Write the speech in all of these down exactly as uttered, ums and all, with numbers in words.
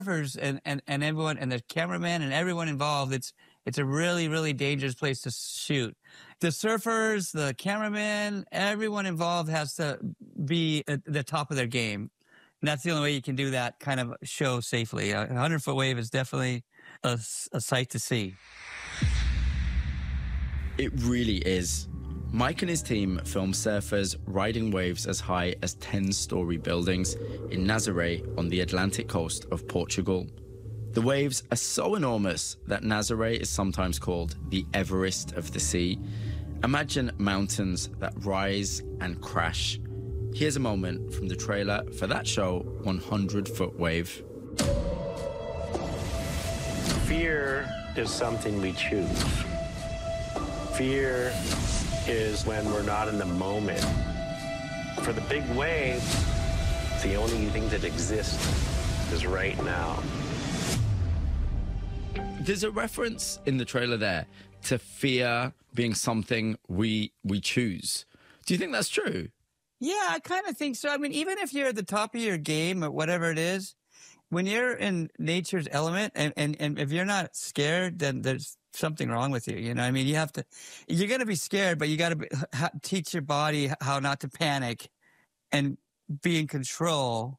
surfers and, and, and everyone and the cameraman and everyone involved, it's it's a really, really dangerous place to shoot. The surfers, the cameraman, everyone involved has to be at the top of their game. And that's the only way you can do that kind of show safely. A hundred-foot wave is definitely a, a sight to see. It really is. Mike and his team filmed surfers riding waves as high as ten-story buildings in Nazaré on the Atlantic coast of Portugal. The waves are so enormous that Nazaré is sometimes called the Everest of the sea. Imagine mountains that rise and crash. Here's a moment from the trailer for that show, one hundred foot Wave. Fear is something we choose. Fear is when we're not in the moment. For the big wave, the only thing that exists is right now. There's a reference in the trailer there to fear being something we we choose. Do you think that's true? Yeah, I kind of think so. I mean, even if you're at the top of your game or whatever it is, when you're in nature's element and, and, and if you're not scared, then there's something wrong with you. You know, I mean, you have to, you're going to be scared, but you got to ha- teach your body how not to panic and be in control,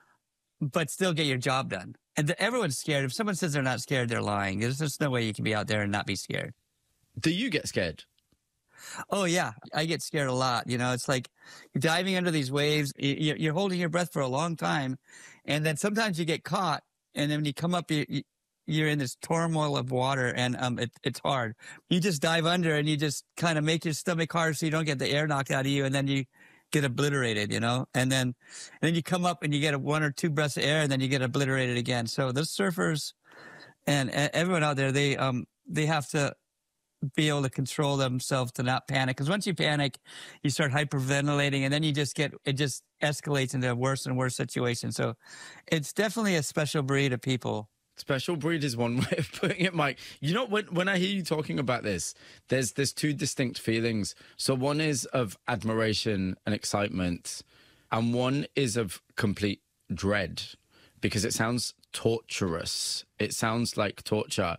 but still get your job done. And the, everyone's scared. If someone says they're not scared, they're lying. There's just no way you can be out there and not be scared. Do you get scared? Oh, yeah. I get scared a lot. You know, it's like you're diving under these waves. You're holding your breath for a long time. And then sometimes you get caught. And then when you come up, you, you're in this turmoil of water and um, it, it's hard. You just dive under and you just kind of make your stomach hard so you don't get the air knocked out of you. And then you get obliterated, you know, and then, and then you come up and you get a one or two breaths of air and then you get obliterated again. So those surfers and, and everyone out there, they, um, they have to be able to control themselves to not panic. Cause once you panic, you start hyperventilating and then you just get, it just escalates into a worse and worse situation. So it's definitely a special breed of people. Special breed is one way of putting it, Mike. You know, when when I hear you talking about this, there's there's two distinct feelings. So one is of admiration and excitement, and one is of complete dread, because it sounds torturous. It sounds like torture.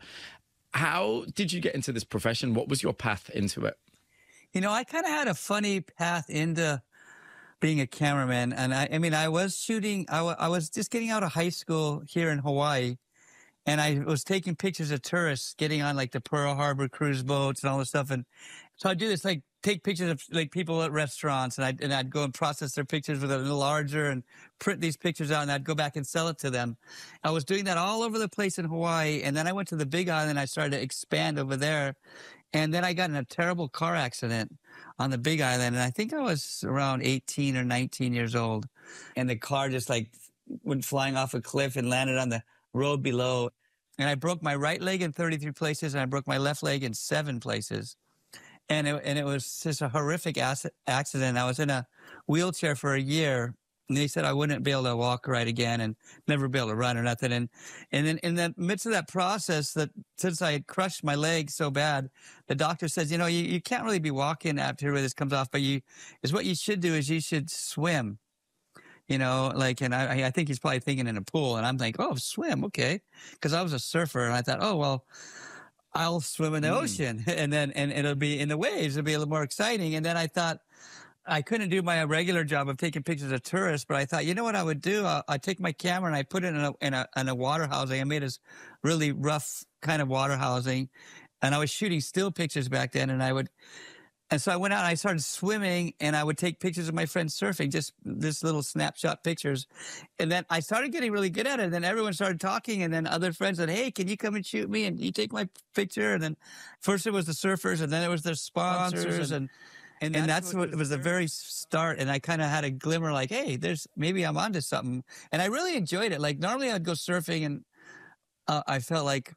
How did you get into this profession? What was your path into it? You know, I kind of had a funny path into being a cameraman. And I, I mean, I was shooting, I, w- I was just getting out of high school here in Hawaii. And I was taking pictures of tourists getting on like the Pearl Harbor cruise boats and all this stuff. And so I'd do this, like take pictures of like people at restaurants and I'd, and I'd go and process their pictures with a little larger and print these pictures out and I'd go back and sell it to them. I was doing that all over the place in Hawaii. And then I went to the Big Island. I started to expand over there. And then I got in a terrible car accident on the Big Island. And I think I was around eighteen or nineteen years old. And the car just like went flying off a cliff and landed on the road below. And I broke my right leg in thirty-three places and I broke my left leg in seven places. And it, and it was just a horrific accident. I was in a wheelchair for a year and they said I wouldn't be able to walk right again and never be able to run or nothing. And, and then in the midst of that process, that since I had crushed my leg so bad, the doctor says, you know, you, you can't really be walking after this comes off, but you is what you should do is you should swim. You know, like, and I, I think he's probably thinking in a pool. And I'm like, oh, swim. Okay. Cause I was a surfer and I thought, oh, well, I'll swim in the mm. ocean and then, and it'll be in the waves. It'll be a little more exciting. And then I thought I couldn't do my regular job of taking pictures of tourists, but I thought, you know what I would do? I'll, I'd take my camera and I put it in a, in a, in a water housing. I made this really rough kind of water housing and I was shooting still pictures back then. And I would, And so I went out and I started swimming and I would take pictures of my friends surfing, just this little snapshot pictures. And then I started getting really good at it. And then everyone started talking. And then other friends said, hey, can you come and shoot me? And you take my picture. And then first it was the surfers and then it was the sponsors. And, and, and that's, that's what, what was the very start. And I kind of had a glimmer like, hey, there's maybe I'm onto something. And I really enjoyed it. Like normally I'd go surfing and uh, I felt like,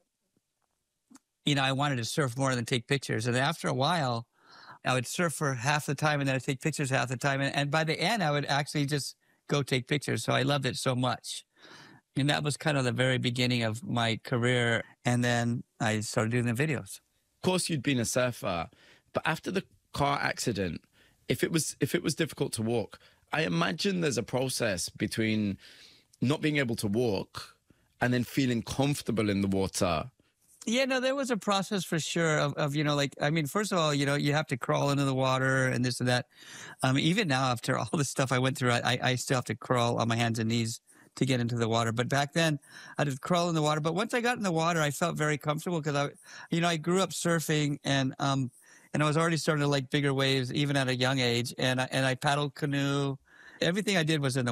you know, I wanted to surf more than take pictures. And after a while, I would surf for half the time and then I'd take pictures half the time. And, and by the end, I would actually just go take pictures. So I loved it so much. And that was kind of the very beginning of my career. And then I started doing the videos. Of course, you'd been a surfer, but after the car accident, if it was if it was difficult to walk, I imagine there's a process between not being able to walk and then feeling comfortable in the water? Yeah, no, there was a process for sure of, of, you know, like, I mean, first of all, you know, you have to crawl into the water and this and that. Um, even now, after all the stuff I went through, I, I still have to crawl on my hands and knees to get into the water. But back then I had to crawl in the water. But once I got in the water, I felt very comfortable because I, you know, I grew up surfing and, um, and I was already starting to like bigger waves even at a young age. And I, and I paddled canoe. Everything I did was in the